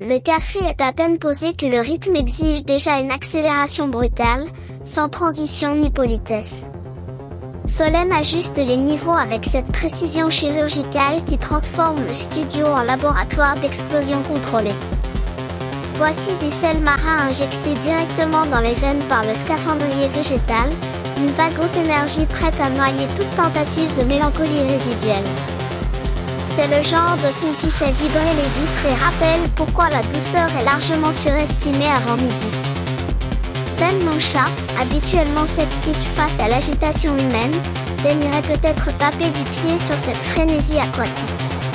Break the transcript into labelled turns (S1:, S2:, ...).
S1: Le café est à peine posé que le rythme exige déjà une accélération brutale, sans transition ni politesse. Solène ajuste les niveaux avec cette précision chirurgicale qui transforme le studio en laboratoire d'explosion contrôlée. Voici du sel marin injecté directement dans les veines par le scaphandrier végétal, une vague haute énergie prête à noyer toute tentative de mélancolie résiduelle. C'est le genre de son qui fait vibrer les vitres et rappelle pourquoi la douceur est largement surestimée avant midi. Même mon chat, habituellement sceptique face à l'agitation humaine, daignerait peut-être taper du pied sur cette frénésie aquatique.